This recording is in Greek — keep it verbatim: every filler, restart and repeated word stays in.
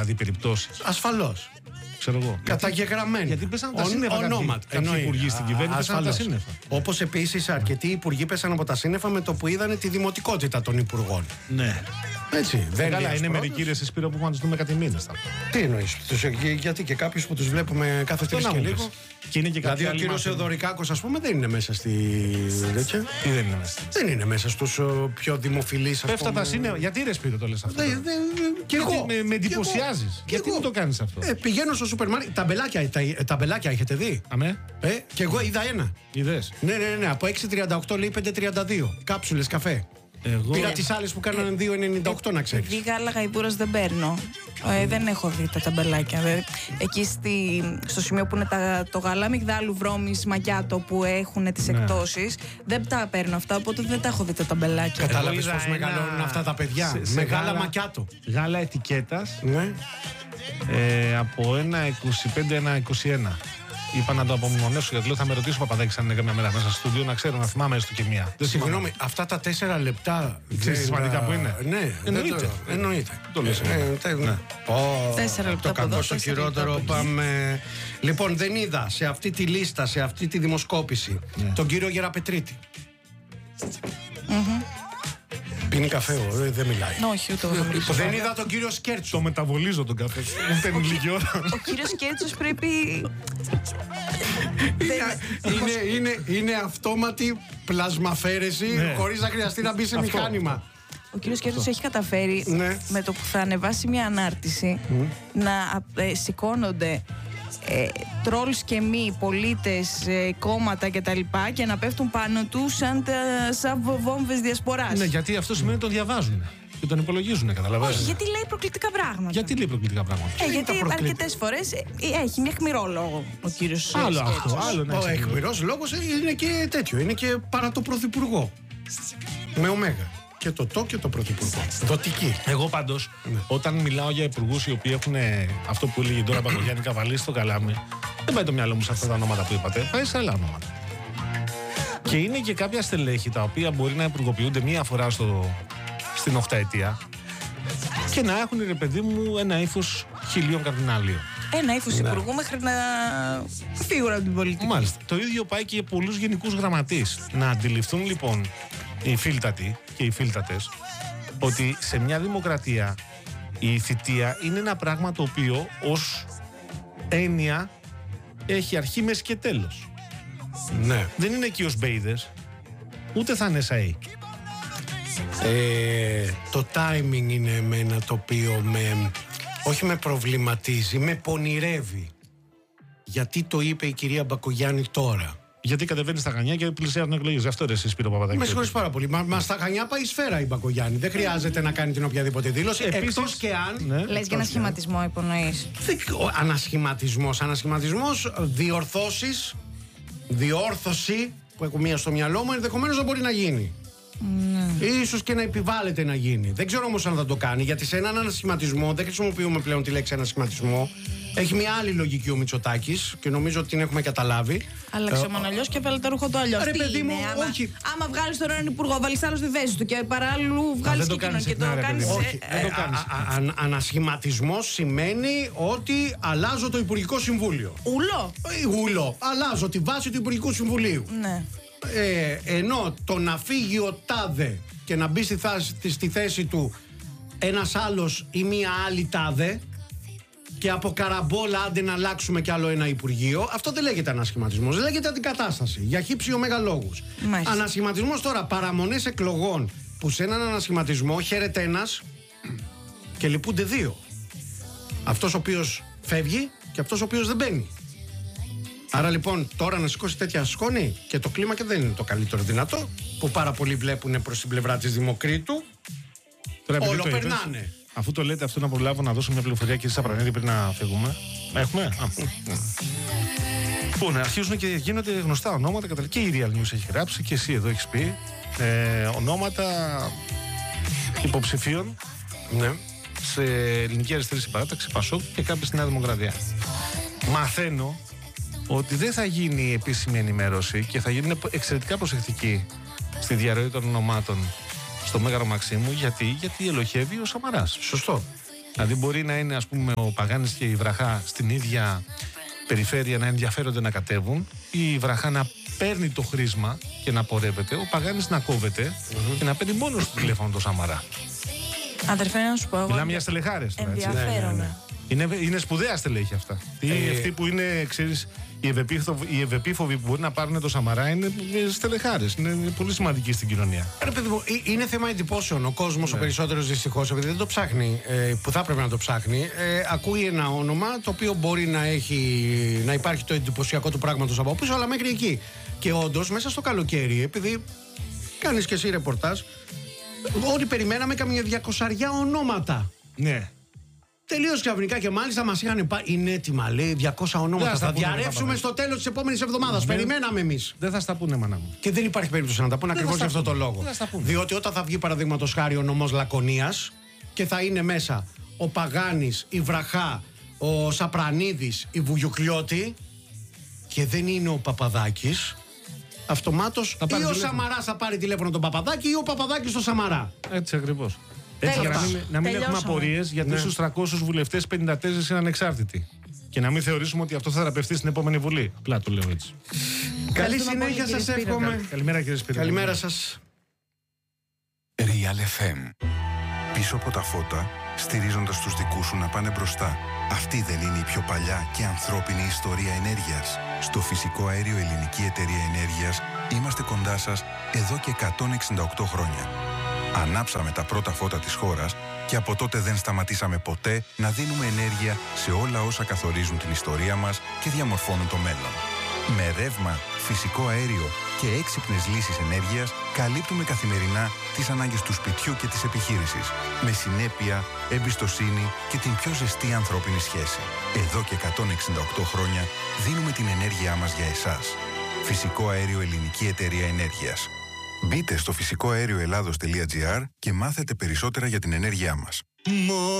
δηλαδή περιπτώσεις. Ασφαλώς. Ξέρω εγώ. Καταγεγραμμένοι. Γιατί πέσαν τα σύννεφα ονόματα. Κάποιοι υπουργοί στην κυβέρνηση πέσαν τα σύννεφα. Όπως επίσης αρκετοί υπουργοί πέσαν από τα σύννεφα με το που είδανε τη δημοτικότητα των υπουργών. Ναι. Έτσι. Δεν καλά, είναι μερικοί ρε Σπύρο που έχουμε να τους δούμε κάτι μήνες. Τι εννοείς, γιατί και κάποιους που τους βλέπουμε κάθε τρεις και λίγο. Και είναι και δηλαδή ο κύριος Θεοδωρικάκος, ας πούμε, δεν είναι μέσα στη. τέτοια. Τι δεν είναι μέσα. Δεν είναι μέσα στους πιο δημοφιλείς. Πέφτα τα σύννεφα. Γιατί ρε Σπύρο το λες αυτό. Δε, δε, και εγώ. Με, με εντυπωσιάζεις. Γιατί μου το κάνεις αυτό. Ε, πηγαίνω στο σούπερ μάρκετ. Τα μπελάκια, τα, τα μπελάκια έχετε δει. Αμέ. Ε, και εγώ είδα ένα. Είδες. Ναι, ναι, ναι. Από έξι τριάντα οκτώ λέει πέντε τριάντα δύο. Κάψουλες καφέ. Εγώ... Πήρα τις άλλες που κάνανε δύο ενενήντα οκτώ, να ξέρεις. Επειδή γάλα γαϊδούρας δεν παίρνω. Ε, δεν έχω δει τα ταμπελάκια. Δηλαδή, εκεί στη, στο σημείο που είναι τα, το γάλα μυγδάλου, βρώμης, μακιάτο που έχουν τις ναι. εκτόσεις, δεν τα παίρνω αυτά, οπότε δεν τα έχω δει τα ταμπελάκια. Κατάλαβες πώς ένα... μεγαλώνουν αυτά τα παιδιά. Σε, σε μεγάλα γάλα, μακιάτο. Γάλα ετικέτας. Ναι. Ε, από ένα είκοσι πέντε ένα είκοσι ένα. Είπα να το απομνημονεύσω γιατί λέω θα με ρωτήσω ο Παπαδάκης αν είναι καμιά μέρα μέσα στο στούντιο να ξέρω, να θυμάμαι έστω και μία. Συγγνώμη, αυτά τα τέσσερα λεπτά. Ξέρεις σημαντικά που είναι. Ναι, εννοείται. Εννοείται. Το λες. Τέσσερα λεπτά. Το κακό στο χειρότερο πάμε. Λοιπόν, δεν είδα σε αυτή τη λίστα, σε αυτή τη δημοσκόπηση τον κύριο Γεραπετρίτη. Πίνει καφέ, ο, δεν μιλάει. Όχι, ούτε εγώ. Δεν είδα τον κύριο Σκέρτσο. Το μεταβολίζω τον καφέ. Μου παίρνει λίγη ώρα. Ο κύριος Σκέρτσος πρέπει. είναι, είναι, είναι αυτόματη πλασμαφαίρεση ναι. χωρίς να χρειαστεί να μπει σε αυτό. Μηχάνημα. Ο κύριος Σκέρτσος έχει καταφέρει ναι. με το που θα ανεβάσει μια ανάρτηση mm. να ε, σηκώνονται ε, τρόλς και μη, πολίτες, ε, κόμματα κτλ. Και, και να πέφτουν πάνω του σαν, σαν βόμβες διασποράς. Ναι, γιατί αυτό σημαίνει ότι τον διαβάζουν και τον υπολογίζουν, καταλαβαίνετε. Όχι, γιατί λέει προκλητικά πράγματα. Γιατί λέει προκλητικά πράγματα. Ε, γιατί αρκετές φορές ε, έχει μια αιχμηρό λόγο ο κύριος Άλλο Σκέρτσος. αυτό, άλλο να Ο αιχμηρός λόγος είναι και τέτοιο, είναι και παρά το πρωθυπουργό. Με ωμέγα. Και το το και το πρωθυπουργό. Δοτική. Εγώ πάντως, ναι. όταν μιλάω για υπουργούς οι οποίοι έχουν αυτό που έλεγε τώρα Μπακογιάννη Καβαλή στο καλάμι, δεν πάει το μυαλό μου σε αυτά τα ονόματα που είπατε, πάει σε άλλα ονόματα. Και είναι και κάποια στελέχη τα οποία μπορεί να υπουργοποιούνται μία φορά στο, στην οχταετία και να έχουν, ρε παιδί μου, ένα ύφος χιλίων καρδινάλιων. Ένα ύφος ναι. υπουργού μέχρι να φύγουν από την πολιτική. Μάλιστα. Το ίδιο πάει και για πολλούς γενικούς γραμματείς. Να αντιληφθούν λοιπόν οι φίλτατοι και οι φίλτατες ότι σε μια δημοκρατία η θητεία είναι ένα πράγμα το οποίο ως έννοια έχει αρχή, μέση και τέλος. Ναι. Δεν είναι εκεί ως μπέιδες, ούτε θα είναι ΕΣΑΗ. Ε, το timing είναι εμένα το οποίο με, όχι με προβληματίζει, με πονηρεύει. Γιατί το είπε η κυρία Μπακογιάννη τώρα? Γιατί κατεβαίνει στα Χανιά και πλησιάζουν εκλογές. Αυτό ρε εσείς Σπύρο Παπαδάκη. Με συγχωρείς πάρα πολύ. Μα, μα στα Χανιά πάει σφαίρα η Μπακογιάννη. Δεν χρειάζεται να κάνει την οποιαδήποτε δήλωση. Επίσης, εκτός και αν. Ναι. Λες για ένα σχηματισμό υπονοείς. Ανασχηματισμός. Ανασχηματισμός, διορθώσεις, διόρθωση που έχω μία στο μυαλό μου, ενδεχομένως να μπορεί να γίνει. Mm. Ίσως και να επιβάλλεται να γίνει. Δεν ξέρω όμως αν θα το κάνει, γιατί σε έναν ανασχηματισμό δεν χρησιμοποιούμε πλέον τη λέξη ανασχηματισμό. Έχει μια άλλη λογική ο Μητσοτάκης και νομίζω ότι την έχουμε καταλάβει. Άλλαξε ο Μανολιός και βάλε το ρούχο του αλλιώς. Ρε παιδί μου, άμα, όχι. Άμα βγάλεις τον έναν υπουργό, βάλεις άλλο στη θέση του και παράλληλου βγάλεις και εκείνον και το κάνεις. Όχι. Ε, ε, ανασχηματισμός σημαίνει ότι αλλάζω το Υπουργικό Συμβούλιο. Ούλο. Ε, ούλο. Αλλάζω τη βάση του Υπουργικού Συμβουλίου. Ναι. Ε, ενώ το να φύγει ο τάδε και να μπει στη, θάση, στη θέση του ένας άλλος ή μία άλλη τάδε και από καραμπόλα άντε να αλλάξουμε κι άλλο ένα υπουργείο, αυτό δεν λέγεται ανασχηματισμός, δεν λέγεται αντικατάσταση για χύψη ωμέγα λόγους. Ανασχηματισμός τώρα, παραμονές εκλογών που σε έναν ανασχηματισμό χαίρεται ένας και λυπούνται δύο. Αυτός ο οποίος φεύγει και αυτός ο οποίος δεν μπαίνει. Άρα λοιπόν τώρα να σηκώσει τέτοια σκόνη και το κλίμα και δεν είναι το καλύτερο δυνατό, που πάρα πολλοί βλέπουν προς την πλευρά της Δημοκρίτου. Τώρα, όλο το περνάνε. Είπες, αφού το λέτε αυτό, να προλάβω να δώσω μια πληροφορία και εσείς Απρανίδη πριν να φύγουμε. Έχουμε. Λοιπόν, αρχίζουν και γίνονται γνωστά ονόματα και η Real News έχει γράψει και εσύ εδώ έχεις πει ε, ονόματα υποψηφίων, ναι, σε Ελληνική Αριστερή Συμπαράταξη, Πασόκ και κάποιοι στη Νέα Δημοκρατία. Μαθαίνω ότι δεν θα γίνει επίσημη ενημέρωση και θα γίνουν εξαιρετικά προσεκτικοί στη διαρροή των ονομάτων στο Μέγαρο Μαξίμου. Γιατί, γιατί ελοχεύει ο Σαμαράς. Σωστό. Δηλαδή μπορεί να είναι, ας πούμε, ο Παγάνης και η Βραχά στην ίδια περιφέρεια να ενδιαφέρονται να κατέβουν, ή η Βραχά να παίρνει το χρήσμα και να πορεύεται, ο Παγάνης να κόβεται mm-hmm. και να παίρνει μόνο στο τηλέφωνο το Σαμαρά. Αδερφέ, να σου πω. Μιλάμε για στελεχάρες τώρα, έτσι. Ενδιαφέρομαι. Είναι, είναι σπουδαία στελέχη αυτά. Ε, αυτοί που είναι, ξέρεις, οι ευεπίφοβοι, οι ευεπίφοβοι που μπορεί να πάρουν το Σαμαρά είναι στελεχάρες. Είναι, είναι πολύ σημαντικοί στην κοινωνία. Ρε παιδί μου, είναι θέμα εντυπώσεων. Ο κόσμος, ναι. ο περισσότερος δυστυχώς, επειδή δεν το ψάχνει, ε, που θα έπρεπε να το ψάχνει, ε, ακούει ένα όνομα το οποίο μπορεί να, έχει, να υπάρχει το εντυπωσιακό του πράγματος από πίσω, αλλά μέχρι εκεί. Και όντως, μέσα στο καλοκαίρι, επειδή κάνεις και εσύ ρεπορτάζ, όλοι περιμέναμε καμιά διακοσαριά ονόματα. Ναι. Τελείως ξαφνικά και μάλιστα μας είχαν πάρει. Είναι έτοιμα, λέει, διακόσια ονόματα. Θα διαρρεύσουμε στο τέλος της επόμενης εβδομάδας. Δεν... Περιμέναμε εμείς. Δεν θα στα πούνε, μάνα μου. Και δεν υπάρχει περίπτωση να τα πούνε ακριβώς για αυτό το λόγο. Διότι όταν θα βγει, παραδείγματος χάρη, ο νομός Λακωνίας και θα είναι μέσα ο Παγάνης, η Βραχά, ο Σαπρανίδης, η Βουγιουκλιώτη και δεν είναι ο Παπαδάκης, αυτομάτως ή ο Σαμαράς θα πάρει τηλέφωνο τον Παπαδάκη ή ο Παπαδάκης τον Σαμαρά. Έτσι ακριβώς. Έτσι, για να μην, να μην έχουμε απορίες, γιατί ναι. στους τριακόσιους βουλευτές πενήντα τέσσερα είναι ανεξάρτητοι. Και να μην θεωρήσουμε ότι αυτό θα θεραπευτεί στην επόμενη Βουλή. Απλά το λέω έτσι. Καλή συνέχεια σας εύχομαι. Καλημέρα κύριε Σπύρο. Καλημέρα σας. Real εφ εμ. Πίσω από τα φώτα, στηρίζοντας τους δικούς σου να πάνε μπροστά. Αυτή δεν είναι η πιο παλιά και ανθρώπινη ιστορία ενέργειας? Στο φυσικό αέριο Ελληνική Εταιρεία Ενέργειας είμαστε κοντά σας εδώ και εκατόν εξήντα οκτώ χρόνια. Ανάψαμε τα πρώτα φώτα της χώρας και από τότε δεν σταματήσαμε ποτέ να δίνουμε ενέργεια σε όλα όσα καθορίζουν την ιστορία μας και διαμορφώνουν το μέλλον. Με ρεύμα, φυσικό αέριο και έξυπνες λύσεις ενέργειας καλύπτουμε καθημερινά τις ανάγκες του σπιτιού και της επιχείρησης. Με συνέπεια, εμπιστοσύνη και την πιο ζεστή ανθρώπινη σχέση. Εδώ και εκατόν εξήντα οκτώ χρόνια δίνουμε την ενέργειά μας για εσάς. Φυσικό αέριο Ελληνική Εταιρεία Ενέργειας. Μπείτε στο φυσικό αέριο ελλάδος τελεία τζι άρ και μάθετε περισσότερα για την ενέργειά μας.